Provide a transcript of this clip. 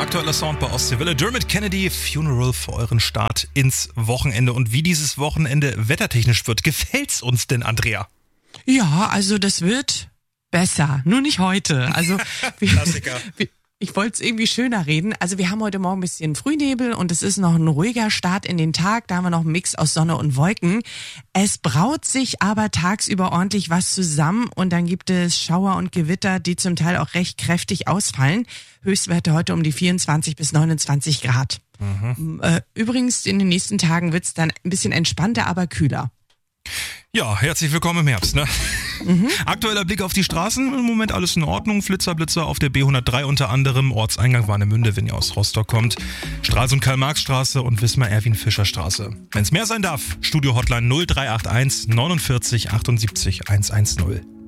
Aktueller Sound bei Ostseewelle. Dermot Kennedy, Funeral für euren Start ins Wochenende. Und wie dieses Wochenende wettertechnisch wird, gefällt's uns denn, Andrea? Ja, also das wird besser. Nur nicht heute. Also Klassiker. Ich wollte es irgendwie schöner reden. Also wir haben heute Morgen ein bisschen Frühnebel und es ist noch ein ruhiger Start in den Tag. Da haben wir noch einen Mix aus Sonne und Wolken. Es braut sich aber tagsüber ordentlich was zusammen und dann gibt es Schauer und Gewitter, die zum Teil auch recht kräftig ausfallen. Höchstwerte heute um die 24 bis 29 Grad. Übrigens, in den nächsten Tagen wird es dann ein bisschen entspannter, aber kühler. Ja, herzlich willkommen im Herbst, ne? Aktueller Blick auf die Straßen, im Moment alles in Ordnung. Flitzer, Blitzer auf der B103 unter anderem, Ortseingang Warnemünde, wenn ihr aus Rostock kommt, Stralsund- und Karl-Marx-Straße und Wismar-Erwin-Fischer-Straße. Wenn es mehr sein darf, Studio-Hotline 0381 49 78 110.